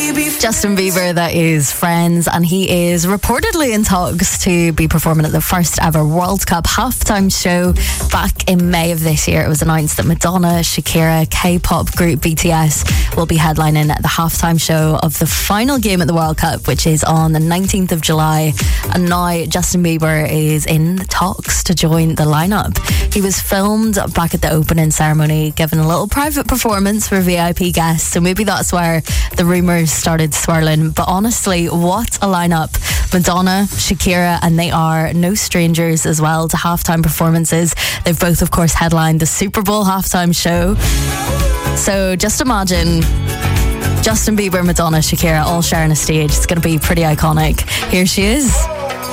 Justin Bieber, that is Friends, and he is reportedly in talks to be performing at the first ever World Cup halftime show. Back in May of this year, it was announced that Madonna, Shakira, K-pop group BTS will be headlining at the halftime show of the final game at the World Cup, which is on the 19th of July. And now Justin Bieber is in talks to join the lineup. He was filmed back at the opening ceremony, giving a little private performance for VIP guests, so maybe that's where the rumours started swirling. But honestly, what a lineup. Madonna, Shakira, and they are no strangers as well to halftime performances. They've both, of course, headlined the Super Bowl halftime show. So just imagine Justin Bieber, Madonna, Shakira all sharing a stage. It's going to be pretty iconic. Here she is.